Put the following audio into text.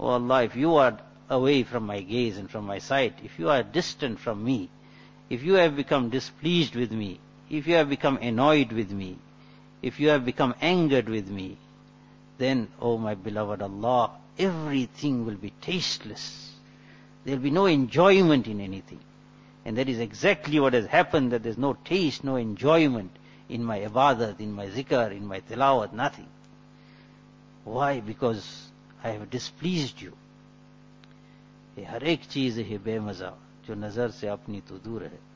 Allah, if you are away from my gaze and from my sight, if you are distant from me, if you have become displeased with me, if you have become annoyed with me, if you have become angered with me, then, oh my beloved Allah, everything will be tasteless. There will be no enjoyment in anything. And that is exactly what has happened, that there is no taste, no enjoyment in my ibadat, in my zikr, in my tilawat, nothing. Why? Because I have displeased you. ये हर एक चीज है बेमजा जो नजर से अपनी तो दूर है.